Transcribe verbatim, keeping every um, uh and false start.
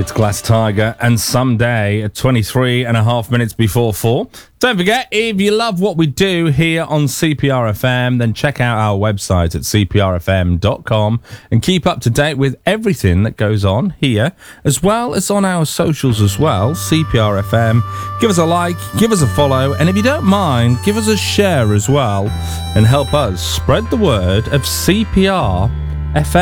It's Glass Tiger and Someday at twenty-three and a half minutes before four. Don't forget, if you love what we do here on C P R F M, then check out our website at c p r f m dot com and keep up to date with everything that goes on here, as well as on our socials as well, C P R F M. Give us a like, give us a follow, and if you don't mind, give us a share as well, and help us spread the word of C P R F M.